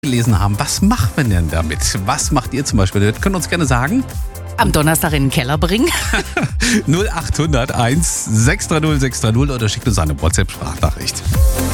gelesen haben. Was macht man denn damit? Was macht ihr zum Beispiel damit? Könnt ihr uns gerne sagen? Am Donnerstag in den Keller bringen. 0800 1 630 630 oder schickt uns eine WhatsApp-Sprachnachricht.